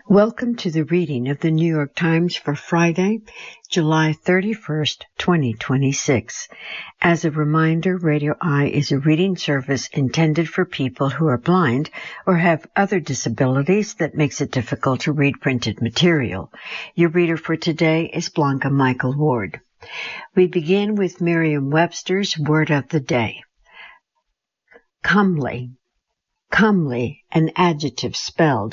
Welcome to the reading of the New York Times for Friday, July 31st, 2026. As a reminder, Radio Eye is a reading service intended for people who are blind or have other disabilities that makes it difficult to read printed material. Your reader for today is Blanca Michael Ward. We begin with Merriam-Webster's Word of the Day. Comely. Comely, an adjective spelled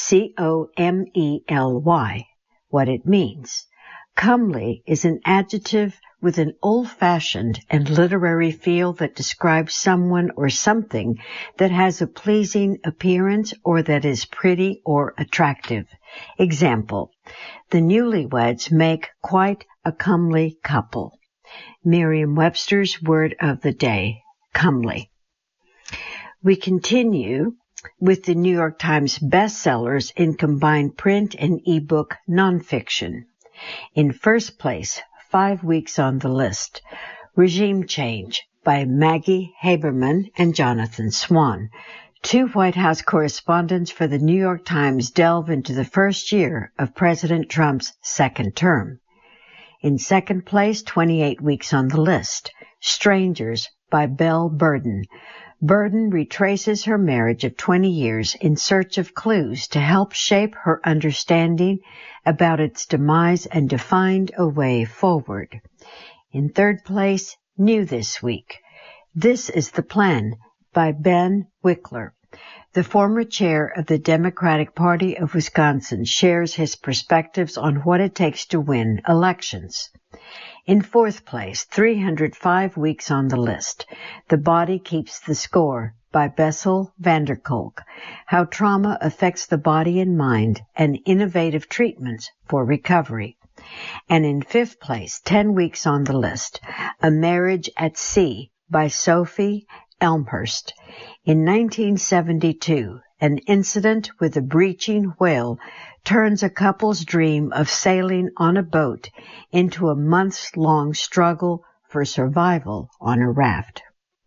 C-O-M-E-L-Y. What it means. Comely is an adjective with an old-fashioned and literary feel that describes someone or something that has a pleasing appearance or that is pretty or attractive. Example, the newlyweds make quite a comely couple. Merriam-Webster's Word of the Day, comely. We continue with the New York Times bestsellers in combined print and ebook nonfiction. In first place, 5 weeks on the list, Regime Change by Maggie Haberman and Jonathan Swan. Two White House correspondents for the New York Times delve into the first year of President Trump's second term. In second place, 28 weeks on the list, Strangers by Belle Burden. Burden retraces her marriage of 20 years in search of clues to help shape her understanding about its demise and to find a way forward. In third place, new this week, This is the Plan by Ben Wickler. The former chair of the Democratic Party of Wisconsin shares his perspectives on what it takes to win elections. In fourth place, 305 weeks on the list, The Body Keeps the Score by Bessel van der Kolk, How Trauma Affects the Body and Mind and Innovative Treatments for Recovery. And in fifth place, 10 weeks on the list, A Marriage at Sea by Sophie Elmhurst. In 1972, an incident with a breaching whale turns a couple's dream of sailing on a boat into a months-long struggle for survival on a raft.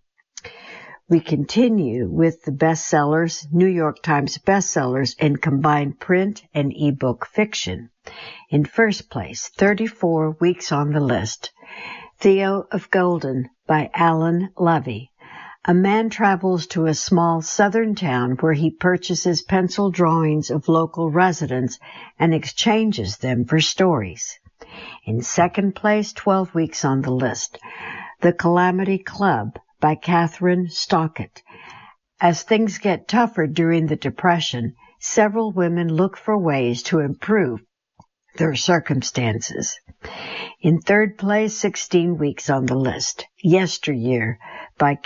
We continue with the bestsellers, New York Times bestsellers in combined print and ebook fiction. In first place, 34 weeks on the list, Theo of Golden by Alan Levy. A man travels to a small southern town where he purchases pencil drawings of local residents and exchanges them for stories. In second place, 12 weeks on the list, The Calamity Club by Catherine Stockett. As things get tougher during the Depression, several women look for ways to improve their circumstances. In third place, 16 weeks on the list, Yesteryear by